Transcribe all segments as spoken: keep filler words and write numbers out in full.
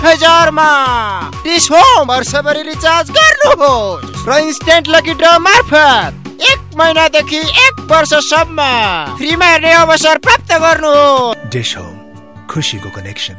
हजारमा dish home वर्षभरि recharge गर्नुहोस् र इन्स्टेन्ट लकी ड्र मार्फत एक महिनादेखि एक वर्षसम्म फ्रीमा हेर्ने अवसर प्राप्त गर्नुहोस्। डिश होम, खुसीको कनेक्सन।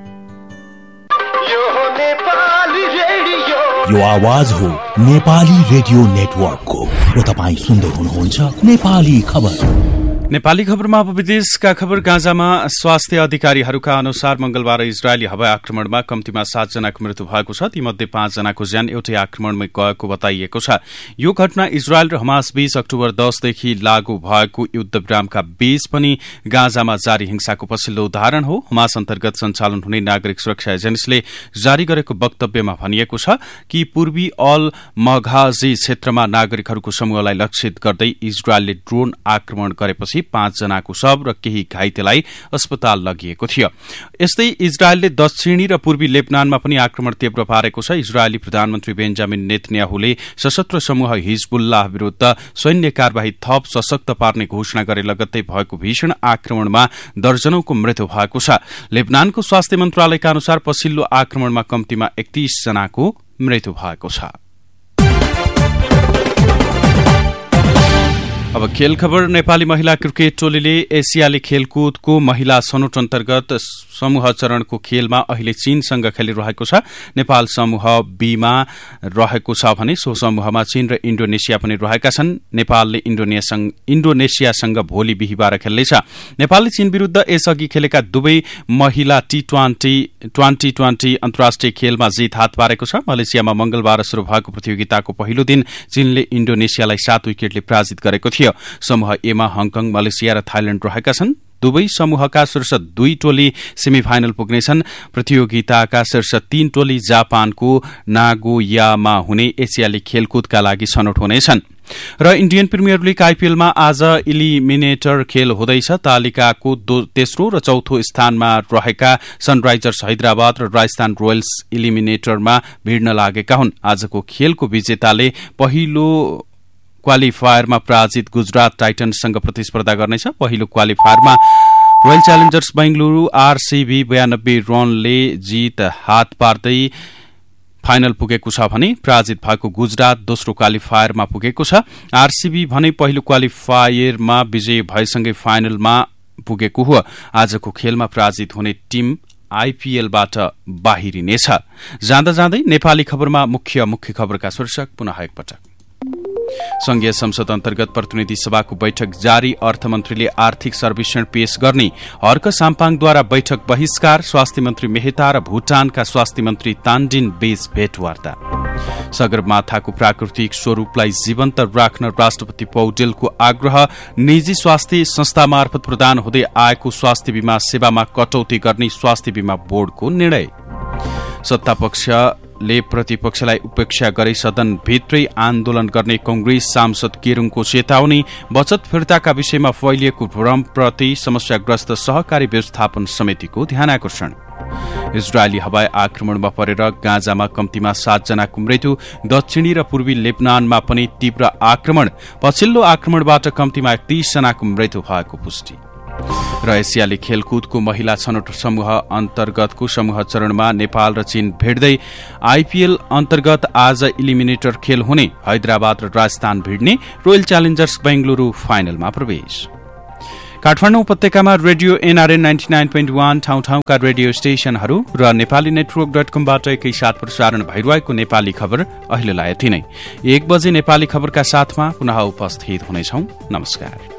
यो आवाज हो नेपाली रेडियो नेटवर्कको र तपाईँ सुन्दै हुनुहुन्छ नेपाली खबर। नेपाली खबरमा अब विदेशका खबर। गाजामा स्वास्थ्य अधिकारीहरूका अनुसार मंगलबार इजरायली हवाई आक्रमणमा कम्तीमा सातजनाको मृत्यु भएको छ। तीमध्ये पाँचजनाको ज्यान एउटै आक्रमणमै गएको बताइएको छ। यो घटना इजरायल र हमास बीच अक्टोबर दसदेखि लागू भएको युद्धविरामका बीच पनि गाजामा जारी हिंसाको पछिल्लो उदाहरण हो। हमास अन्तर्गत सञ्चालन हुने नागरिक सुरक्षा एजेन्सीले जारी गरेको वक्तव्यमा भनिएको छ कि पूर्वी अल मघाजी क्षेत्रमा नागरिकहरूको समूहलाई लक्षित गर्दै इजरायलले ड्रोन आक्रमण गरेपछि पाँचजनाको शव र केही घाइतेलाई अस्पताल लगिएको थियो। यस्तै इजरायलले दक्षिणी र पूर्वी लेबनानमा पनि आक्रमण तीव्र पारेको छ। इजरायली प्रधानमन्त्री बेन्जामिन नेतन्याहुले सशस्त्र समूह हिजबुल्लाह विरूद्ध सैन्य कार्यवाही थप सशक्त पार्ने घोषणा गरे लगत्तै भएको भीषण आक्रमणमा दर्जनौंको मृत्यु भएको छ। लेबनानको स्वास्थ्य मन्त्रालयका अनुसार पछिल्लो आक्रमणमा कम्तीमा एकतीस जनाको मृत्यु भएको छ। अब खेल खबर। नेपाली महिला क्रिकेट टोलीले एसियाली खेलकुदको महिला छनौट अन्तर्गत समूह चरणको खेलमा अहिले चीनसँग खेलिरहेको छ। नेपाल समूह बीमा रहेको छ भने सो समूहमा चीन र इण्डोनेसिया पनि रहेका छन्। नेपालले इण्डोनेसियासँग भोलि बिहिबार खेल्नेछ। नेपालले चीन विरूद्ध यसअघि खेलेका दुवै महिला टी ट्वेन्टी ट्वेन्टी ट्वेन्टी अन्तर्राष्ट्रिय खेलमा जीत हात पारेको छ। मलेसियामा मंगलबार शुरू भएको प्रतियोगिताको पहिलो दिन चीनले इण्डोनेसियालाई सात विकेटले पराजित गरेको थियो। समूह एमा हङकङ, मलेसिया र थाइल्याण्ड रहेका छन्। दुवै समूहका शीर्ष दुई टोली सेमिफाइनल पुग्नेछन्। प्रतियोगिताका शीर्ष तीन टोली जापानको नागोयामा हुने एसियाली खेलकुदका लागि छनौट हुनेछन्। र इण्डियन प्रिमियर लीग आईपीएलमा आज इलिमिनेटर खेल हुँदैछ। तालिकाको तेस्रो र चौथो स्थानमा रहेका सनराइजर्स हैदराबाद र राजस्थान रोयल्स इलिमिनेटरमा भिड्न लागेका हुन्। आजको खेलको विजेताले पहिलो क्वालिफायरमा पराजित गुजरात टाइटन्ससँग प्रतिस्पर्धा गर्नेछ। पहिलो क्वालिफायरमा रोयल च्यालेन्जर्स बेंगलुरू आरसीबी बयानब्बे रनले जीत हात पार्दै फाइनल पुगेको छ भने पराजित भएको गुजरात दोस्रो क्वालिफायरमा पुगेको छ। आरसीबी भने पहिलो क्वालिफायरमा विजय भएसँगै फाइनलमा पुगेको हो। आजको खेलमा पराजित हुने टीम आईपीएलबाट बाहिरिनेछ। जाँदा जाँदै नेपाली खबरमा मुख्य मुख्य खबरका शीर्षक पुनः एकपटक। संघीय संसद अन्तर्गत प्रतिनिधि सभाको बैठक जारी। अर्थमन्त्रीले आर्थिक सर्वेक्षण पेश गर्ने। हर्क साम्पाङद्वारा बैठक बहिष्कार। स्वास्थ्य मन्त्री मेहता र भूटानका स्वास्थ्य मन्त्री तान्डिन बीच भेटवार्ता। सगरमाथाको प्राकृतिक स्वरूपलाई जीवन्त राख्न राष्ट्रपति पौडेलको आग्रह। निजी स्वास्थ्य संस्था मार्फत प्रदान हुँदै आएको स्वास्थ्य बीमा सेवामा कटौती गर्ने स्वास्थ्य बीमा बोर्डको निर्णय। सत्तापक्ष ले प्रतिपक्षलाई उपेक्षा गरी सदनभित्रै आन्दोलन गर्ने कांग्रेस सांसद केरुङको चेतावनी। बचत फिर्ताका विषयमा फैलिएको भ्रमप्रति समस्याग्रस्त सहकारी व्यवस्थापन समितिको ध्यानाकर्षण। इजरायली हवाई आक्रमणमा परेर गाजामा कम्तीमा सातजनाको मृत्यु। दक्षिणी र पूर्वी लेबनानमा पनि तीव्र आक्रमण। पछिल्लो आक्रमणबाट कम्तीमा एकतीस जनाको मृत्यु भएको पुष्टि। र एसियाली खेलकुदको महिला छनौट समूह अन्तर्गतको समूह चरणमा नेपाल र चीन भेट्दै। आईपीएल अन्तर्गत आज इलिमिनेटर खेल हुने। हैदराबाद र राजस्थान भिड्ने। रोयल च्यालेन्जर्स बेंगलुरू फाइनलमा प्रवेश। काठमाडौँ उपत्यकामा radio NRN ninety nine point one ठाउँ ठाउँका रेडियो स्टेशनहरू र नेपाली नेटवर्क डट कमबाट एकैसाथ प्रसारण भइरहेको नेपाली खबर अहिलेलाई यति नै। एक बजे नेपाली खबरका साथमा पुनः उपस्थित हुनेछौं। नमस्कार।